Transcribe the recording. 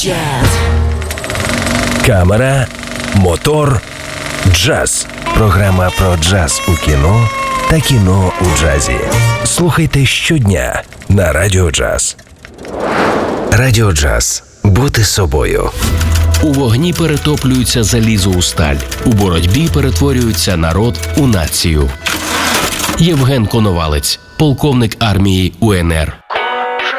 Камера, мотор, джаз. Програма про джаз у кіно та кіно у джазі. Слухайте щодня на Радіо Джаз. Радіо Джаз. Бути собою. У вогні перетоплюється залізо у сталь. У боротьбі перетворюється народ у націю. Євген Коновалець, полковник армії УНР.